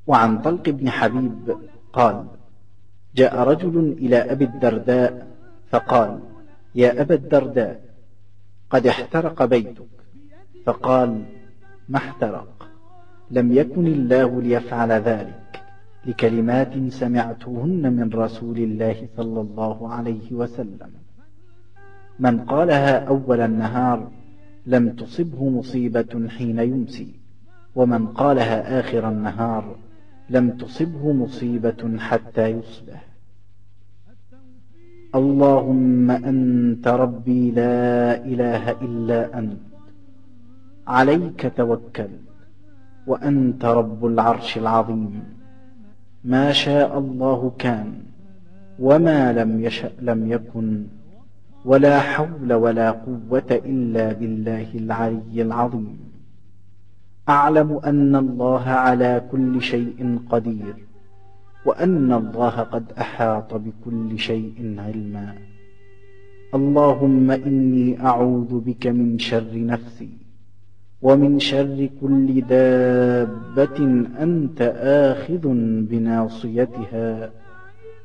وعن طلق بن حبيب قال: جاء رجل إلى أبي الدرداء فقال: يا أبا الدرداء، قد احترق بيتك. فقال: ما احترق؟ لم يكن الله ليفعل ذلك، لكلمات سمعتهن من رسول الله صلى الله عليه وسلم: من قالها أول النهار لم تصبه مصيبة حين يمسي، ومن قالها آخر النهار لم تصبه مصيبة حتى يصبح. اللهم أنت ربي لا إله إلا أنت، عليك توكلت، وأنت رب العرش العظيم، ما شاء الله كان، وما لم يشأ لم يكن، ولا حول ولا قوة إلا بالله العلي العظيم. أعلم أن الله على كل شيء قدير، وأن الله قد أحاط بكل شيء علما. اللهم إني أعوذ بك من شر نفسي، ومن شر كل دابة أنت آخذ بناصيتها،